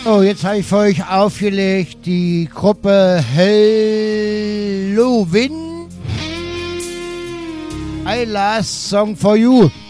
Oh, jetzt habe ich für euch aufgelegt die Gruppe Halloween. I Last Song for You.